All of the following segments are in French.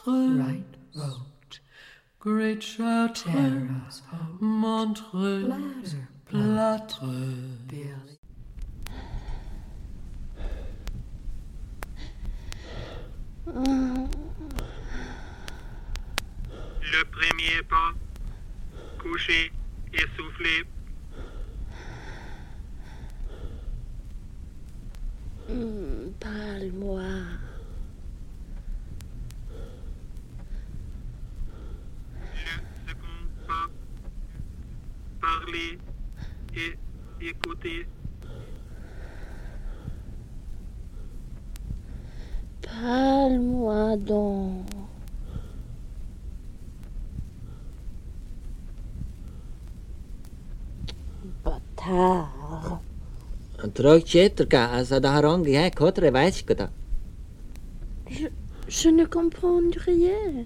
Chartres, right road, Great Chartres, Montreux, Plâtre, Berly. Le premier pas, couché, essoufflé. Parle-moi. Le second pas, parler et écouter. Parle-moi donc. Bâtard. Je ne comprends rien.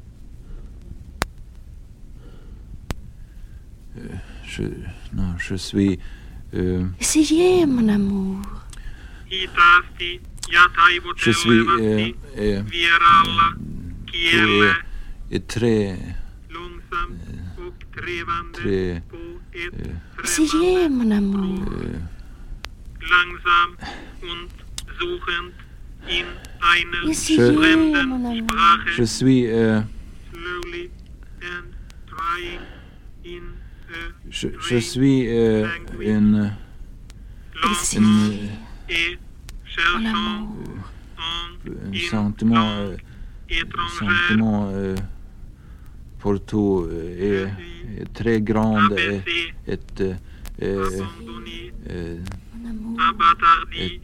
Je suis... Essayez, mon amour. Je suis très... Essayez, mon amour. Langsam und suchend in einer Essayez, fremden mon amour. Sprache. Je suis... Slowly and trying in a Je suis une et cherchant en sentiment pour tout est très grand et abattardi,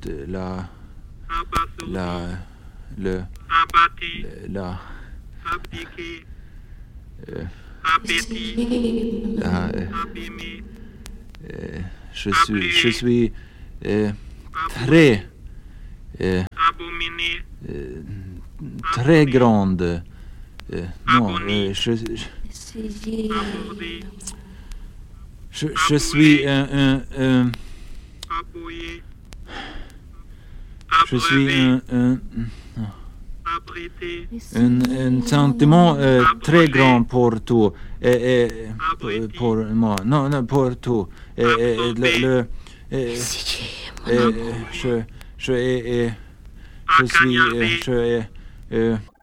abdiqué, appétit, abîmé, je suis très abominé, très grande non Essayez. abordé, je suis un aboyé, je suis un abrité, un sentiment très grand pour tout et pour moi non pour tout le Essayez, mon amour. je suis